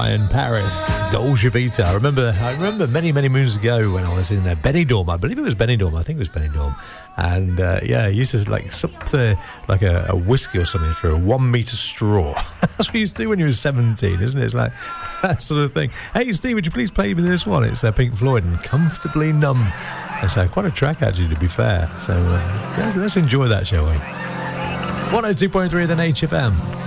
Brian Paris, Dolce Vita. I remember many moons ago when I was in Benidorm. I believe it was Benidorm. I think it was Benidorm. And he used to like sup like a whiskey or something through a 1 meter straw. That's what you used to do when you were 17, isn't it? It's like that sort of thing. Hey, Steve, would you please play me this one? It's Pink Floyd and Comfortably Numb. It's quite a track, actually, to be fair. So let's enjoy that, shall we? 102.3 then HFM.